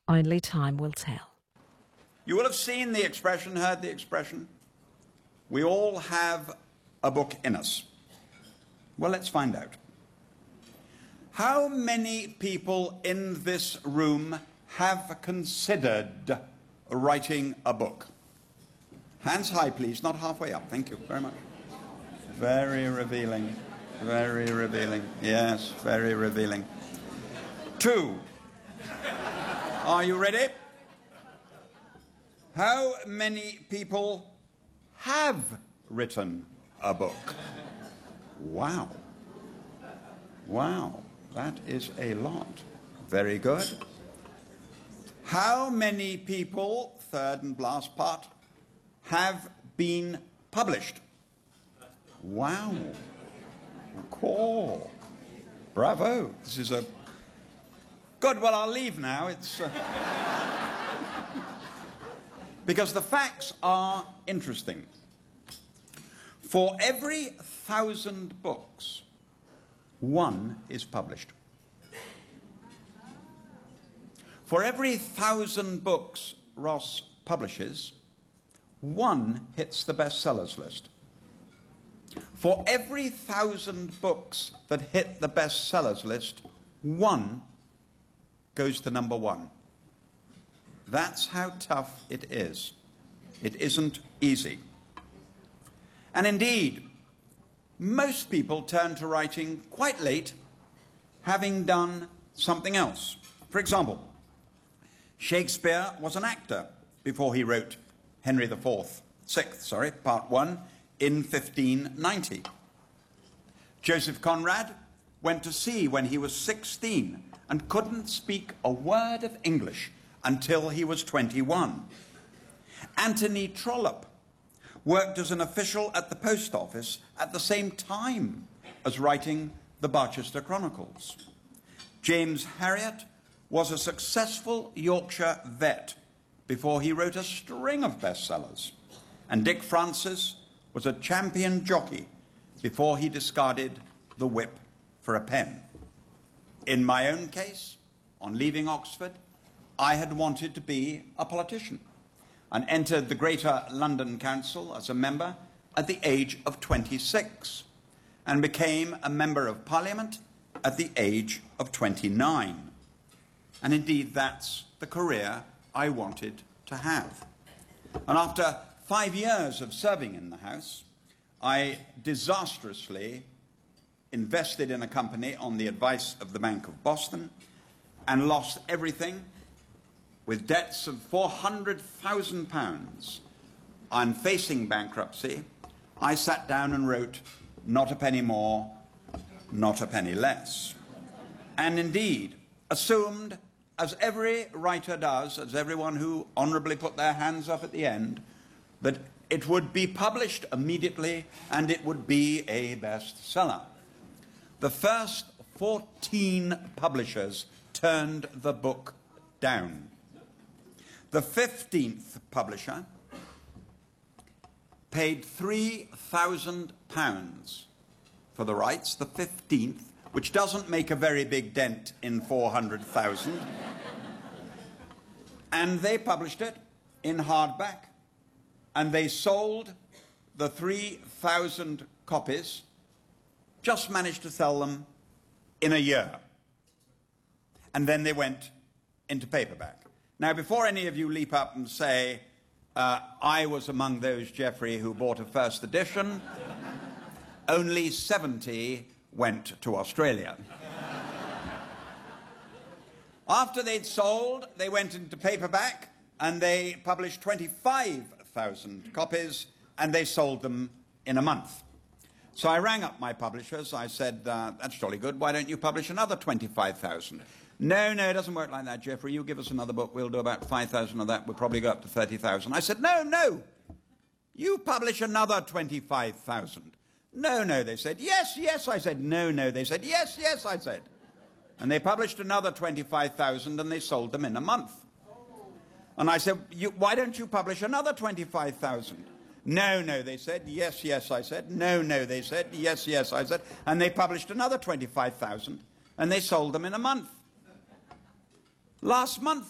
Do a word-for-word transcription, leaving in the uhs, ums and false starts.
Only time will tell. You will have seen the expression, heard the expression. We all have a book in us. Well, let's find out. How many people in this room have considered writing a book? Hands high, please, not halfway up. Thank you very much. Very revealing, very revealing. Yes, very revealing. Two. Are you ready? How many people have written a book? Wow. Wow, that is a lot. Very good. How many people, third and last part, have been published? Wow. Cool. Bravo. This is a... Good, well, I'll leave now. It's... Uh... because the facts are interesting. For every thousand books, one is published. For every thousand books Ross publishes, one hits the bestsellers list. For every thousand books that hit the bestsellers list, one goes to number one. That's how tough it is. It isn't easy. And indeed, most people turn to writing quite late, having done something else. For example, Shakespeare was an actor before he wrote Henry the Fourth, Sixth, sorry, Part One, in fifteen ninety. Joseph Conrad went to sea when he was sixteen and couldn't speak a word of English until he was twenty-one. Anthony Trollope worked as an official at the post office at the same time as writing the Barchester Chronicles. James Herriot was a successful Yorkshire vet before he wrote a string of bestsellers. And Dick Francis was a champion jockey before he discarded the whip for a pen. In my own case, on leaving Oxford, I had wanted to be a politician and entered the Greater London Council as a member at the age of twenty-six and became a member of Parliament at the age of twenty-nine. And indeed, that's the career I wanted to have. And after five years of serving in the House, I disastrously invested in a company on the advice of the Bank of Boston and lost everything with debts of four hundred thousand pounds. On facing bankruptcy, I sat down and wrote, "Not a penny more, not a penny less." And indeed, assumed, as every writer does, as everyone who honorably put their hands up at the end, that it would be published immediately and it would be a bestseller. The first fourteen publishers turned the book down. The fifteenth publisher paid three thousand pounds for the rights, the fifteenth, which doesn't make a very big dent in four hundred thousand. And they published it in hardback, and they sold the three thousand copies, just managed to sell them in a year. And then they went into paperback. Now, before any of you leap up and say, uh, I was among those, Geoffrey, who bought a first edition, only seventy went to Australia. After they'd sold, they went into paperback, and they published twenty-five thousand copies, and they sold them in a month. So I rang up my publishers. I said, uh, that's jolly good. Why don't you publish another twenty-five thousand? No, no, it doesn't work like that, Geoffrey. You give us another book, we'll do about five thousand of that. We'll probably go up to thirty thousand. I said, no, no. You publish another twenty-five thousand. No, no, they said. Yes, yes, I said. No, no, they said. Yes, yes, I said. And they published another twenty-five thousand and they sold them in a month. And I said, you, why don't you publish another twenty-five thousand? No, no, they said. Yes, yes, I said. No, no, they said. Yes, yes, I said. And they published another twenty-five thousand and they sold them in a month. Last month,